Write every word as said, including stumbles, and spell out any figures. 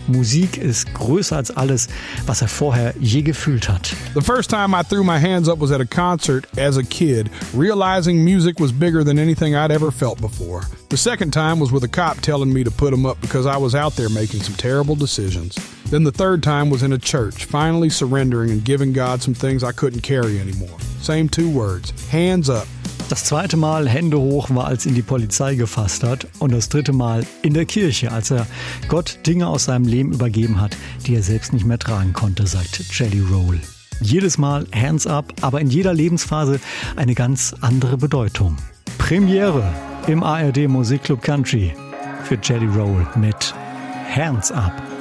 Musik ist größer als alles, was er vorher je gefühlt hat. The first time I threw my hands up was at a concert as a kid, realizing music was bigger than anything I'd ever felt before. The second time was with a cop telling me to put them up because I was out there making some terrible decisions. Then the third time was in a church, finally surrendering and giving God some things I couldn't carry anymore. Same two words, hands up. Das zweite Mal Hände hoch war, als ihn die Polizei gefasst hat. Und das dritte Mal in der Kirche, als er Gott Dinge aus seinem Leben übergeben hat, die er selbst nicht mehr tragen konnte, sagt Jelly Roll. Jedes Mal Hands up, aber in jeder Lebensphase eine ganz andere Bedeutung. Premiere im A R D Musikclub Country für Jelly Roll mit Hands Up.